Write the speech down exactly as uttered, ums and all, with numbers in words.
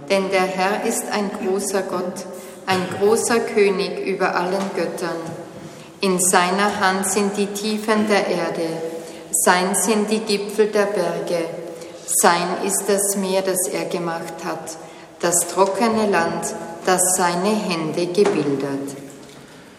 Denn der Herr ist ein großer Gott, ein großer König über allen Göttern. In seiner Hand sind die Tiefen der Erde, sein sind die Gipfel der Berge, sein ist das Meer, das er gemacht hat, das trockene Land, das seine Hände gebildet.